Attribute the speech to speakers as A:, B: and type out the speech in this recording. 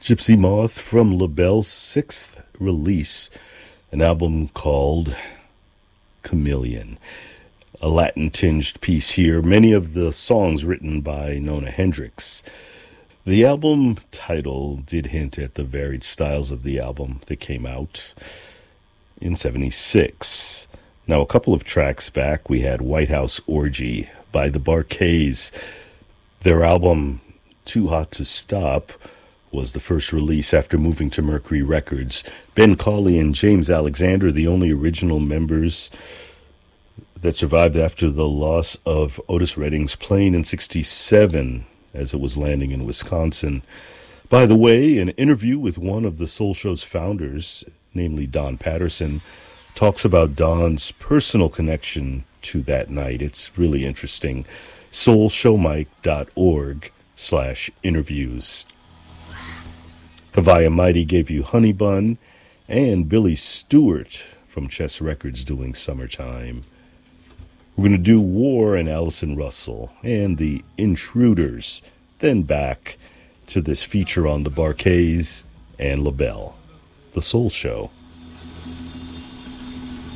A: Gypsy Moth from LaBelle's sixth release, an album called Chameleon. A Latin-tinged piece here, many of the songs written by Nona Hendryx. The album title did hint at the varied styles of the album that came out in '76. Now, a couple of tracks back, we had White House Orgy by the Bar-Kays. Their album, Too Hot to Stop, was the first release after moving to Mercury Records. Ben Cauley and James Alexander, the only original members that survived after the loss of Otis Redding's plane in '67 as it was landing in Wisconsin. By the way, an interview with one of the Soul Show's founders, namely Don Patterson, talks about Don's personal connection to that night. It's really interesting. soulshowmike.org/interviews. Kavaya Mighty gave you Honey Bun, and Billy Stewart from Chess Records doing Summertime. We're going to do War and Allison Russell and the Intruders, then back to this feature on the Bar-Kays and LaBelle, The Soul Show.